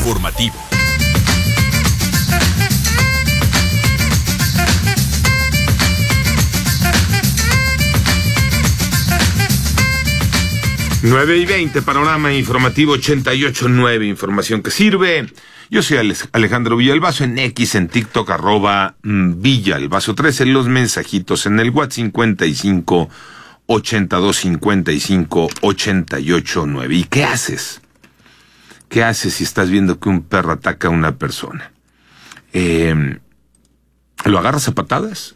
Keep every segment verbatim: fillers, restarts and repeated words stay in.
informativo. nueve y veinte, panorama informativo ochenta y ocho punto nueve, información que sirve. Yo soy Alejandro Villalbazo, en X, en TikTok, arroba Villalbazo trece, los mensajitos en el WhatsApp cincuenta y cinco, ochenta y dos, cincuenta y cinco, ochenta y ocho nueve. ¿Y qué haces? ¿Qué haces si estás viendo que un perro ataca a una persona? Eh, ¿Lo agarras a patadas?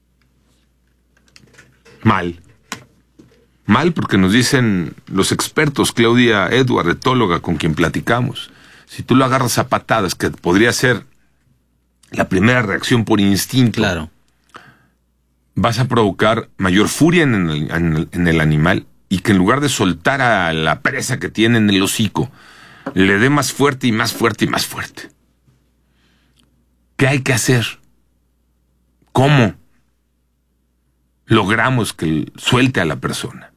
Mal. Mal, porque nos dicen los expertos, Claudia Edward, etóloga con quien platicamos, si tú lo agarras a patadas, que podría ser la primera reacción por instinto, claro, vas a provocar mayor furia en el, en el, en el animal, y que en lugar de soltar a la presa que tiene en el hocico, le dé más fuerte y más fuerte y más fuerte. ¿Qué hay que hacer? ¿Cómo logramos que suelte a la persona?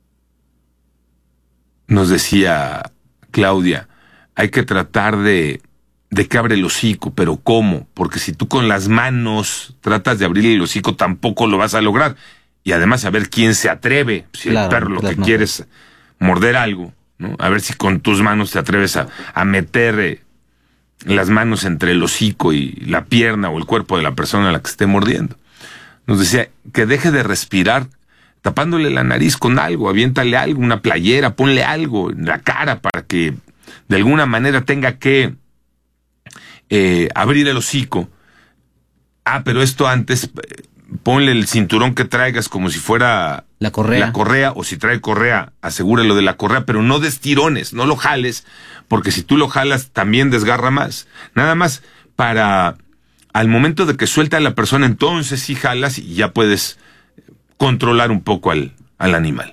Nos decía Claudia, hay que tratar de, de que abre el hocico, pero ¿cómo? Porque si tú con las manos tratas de abrir el hocico, tampoco lo vas a lograr. Y además a ver quién se atreve, si claro, el perro lo que no quiere es morder algo, ¿no? A ver si con tus manos te atreves a, a meter eh, las manos entre el hocico y la pierna o el cuerpo de la persona a la que esté mordiendo. Nos decía que deje de respirar tapándole la nariz con algo, aviéntale algo, una playera, ponle algo en la cara para que de alguna manera tenga que eh, abrir el hocico. Ah, pero esto antes, ponle el cinturón que traigas como si fuera la correa. La correa, o si trae correa, asegúralo de la correa, pero no des tirones, no lo jales, porque si tú lo jalas también desgarra más. Nada más para, al momento de que suelta a la persona, entonces sí jalas y ya puedes controlar un poco al, al animal.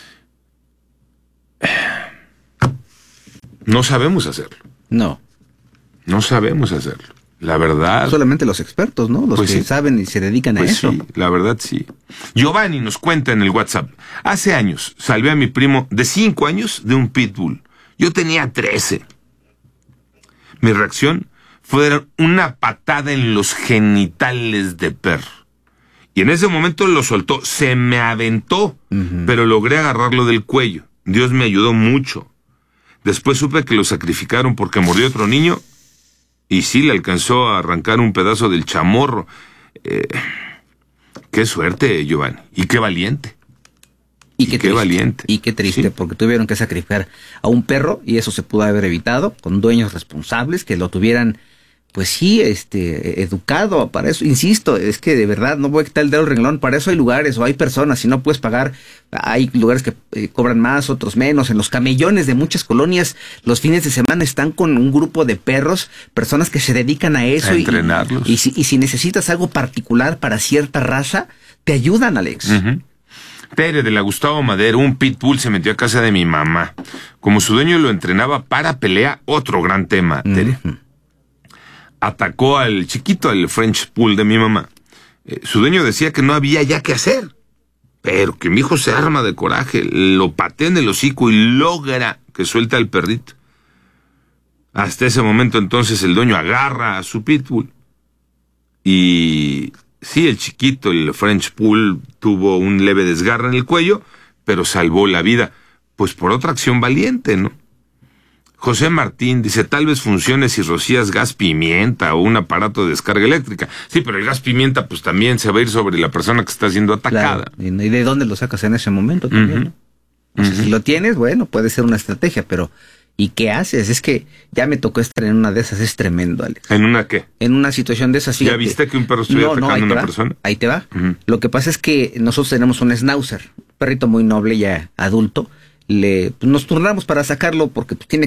No sabemos hacerlo. No. No sabemos hacerlo. La verdad. Solamente los expertos, ¿no? Los pues que sí. saben y se dedican pues a eso. Sí, la verdad sí. Giovanni nos cuenta en el WhatsApp. Hace años salvé a mi primo de cinco años de un pitbull. Yo tenía trece. Mi reacción fue una patada en los genitales de perro. Y en ese momento lo soltó, se me aventó, uh-huh. pero logré agarrarlo del cuello. Dios me ayudó mucho. Después supe que lo sacrificaron porque mordió a otro niño y sí le alcanzó a arrancar un pedazo del chamorro. Eh, qué suerte, Giovanni, y qué valiente. Y qué, y qué valiente. Y qué triste, sí. porque tuvieron que sacrificar a un perro y eso se pudo haber evitado con dueños responsables que lo tuvieran, pues sí, este, educado para eso. Insisto, es que de verdad no voy a quitar el dedo al renglón. Para eso hay lugares o hay personas. Si no puedes pagar, hay lugares que eh, cobran más, otros menos. En los camellones de muchas colonias, los fines de semana están con un grupo de perros, personas que se dedican a eso. A y, entrenarlos. Y, y, si, y si necesitas algo particular para cierta raza, te ayudan, Alex. Uh-huh. Tere de la Gustavo Madero, un pitbull se metió a casa de mi mamá. Como su dueño lo entrenaba para pelea, otro gran tema, Tere. Uh-huh. Atacó al chiquito, al French Pool de mi mamá. Eh, su dueño decía que no había ya qué hacer, pero que mi hijo se arma de coraje, lo patea en el hocico y logra que suelte al perrito. Hasta ese momento entonces el dueño agarra a su pitbull y sí, el chiquito, el French Pool, tuvo un leve desgarre en el cuello, pero salvó la vida, pues por otra acción valiente, ¿no? José Martín dice, tal vez funcione si rocías gas pimienta o un aparato de descarga eléctrica. Sí, pero el gas pimienta pues también se va a ir sobre la persona que está siendo atacada. Claro. ¿Y de dónde lo sacas en ese momento también? Uh-huh. O sea, uh-huh. Si lo tienes, bueno, puede ser una estrategia, pero ¿y qué haces? Es que ya me tocó estar en una de esas, es tremendo, Alex. ¿En una qué? En una situación de esas. ¿Ya viste que un perro estuviera no, atacando no, a una va, persona? Ahí te va. Uh-huh. Lo que pasa es que nosotros tenemos un schnauzer, un perrito muy noble ya adulto. Le, pues, nos turnamos para sacarlo porque pues, tiene